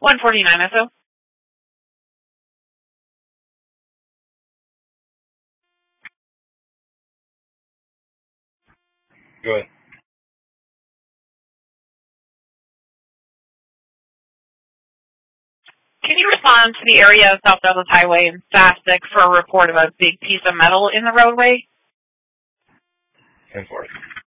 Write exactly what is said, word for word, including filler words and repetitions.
one forty-nine S O. Go ahead. Can you respond to the area of South Douglas Highway in Sastic for a report of a big piece of metal in the roadway? ten four.